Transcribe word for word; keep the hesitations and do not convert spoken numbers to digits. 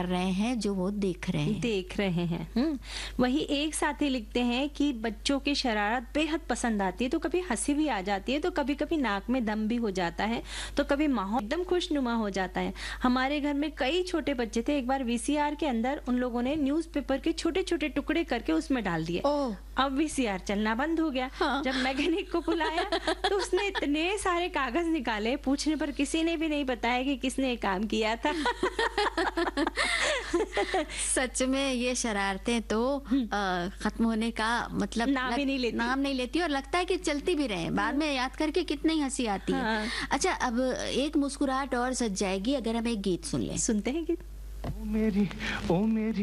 रहे हैं जो वो देख रहे हैं देख रहे हैं हम्म वही एक साथी लिखते हैं कि बच्चों की शरारत बेहद पसंद आती है, तो कभी हंसी भी आ जाती है, तो कभी कभी नाक में दम भी हो जाता है, तो कभी माहौल एकदम खुशनुमा हो जाता है। हमारे घर में कई छोटे बच्चे थे, एक बार वीसीआर के अंदर उन लोगों ने न्यूज़पेपर के छोटे छोटे टुकड़े करके उसमें डाल दिए। ओह अब वीसीआर चलना बंद हो गया। हाँ। जब मैकेनिक को बुलाया तो उसने इतने सारे कागज निकाले, पूछने पर किसी ने भी नहीं बताया कि किसने ये काम किया था। सच में ये शरारतें तो आ, खत्म होने का मतलब नाम ही नहीं लेती। नाम नहीं लेती और लगता है कि चलती भी रहे, बाद में याद करके कितनी हंसी आती है। हाँ। अच्छा, अब एक मुस्कुराहट और सज जाएगी अगर हम एक गीत सुन लें। सुनते हैं कि ओ मेरी ओ मेरी